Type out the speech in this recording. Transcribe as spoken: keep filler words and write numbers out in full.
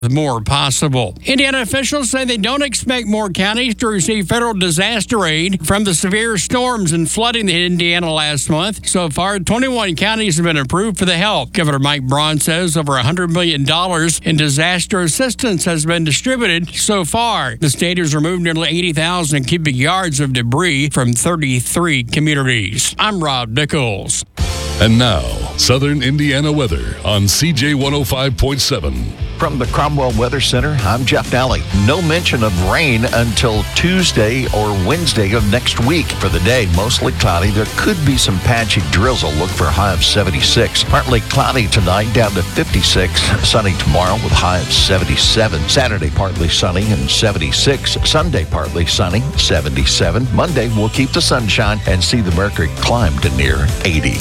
more possible. Indiana officials say they don't expect more counties to receive federal disaster aid from the severe storms and flooding in Indiana last month. So far, twenty-one counties have been approved for the help. Governor Mike Braun says over one hundred million dollars in disaster assistance has been distributed so far. The state has removed nearly eighty thousand cubic yards of debris from thirty-three communities. I'm Rob Nichols. And now, Southern Indiana weather on C J one oh five point seven. From the Cromwell Weather Center, I'm Jeff Daly. No mention of rain until Tuesday or Wednesday of next week. For the day, mostly cloudy. There could be some patchy drizzle. Look for a high of seventy-six. Partly cloudy tonight, down to fifty-six. Sunny tomorrow with a high of seventy-seven. Saturday, partly sunny and seventy-six. Sunday, partly sunny, seventy-seven. Monday, we'll keep the sunshine and see the mercury climb to near eighty.